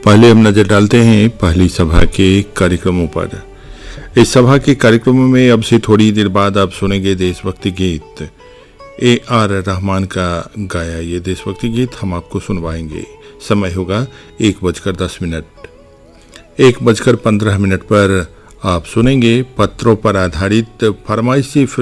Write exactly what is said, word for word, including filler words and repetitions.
पहले हम नजर डालते हैं पहली सभा के कार्यक्रमों पर। इस सभा के कार्यक्रमों में अब से थोड़ी देर बाद आप सुनेंगे देशभक्ति गीत। ए आर रहमान का गाया ये देशभक्ति गीत हम आपको सुनवाएंगे। समय होगा एक बजकर दस मिनट। एक बजकर पंद्रह मिनट पर आप सुनेंगे पत्रों पर आधारित फरमाइशी फिल्म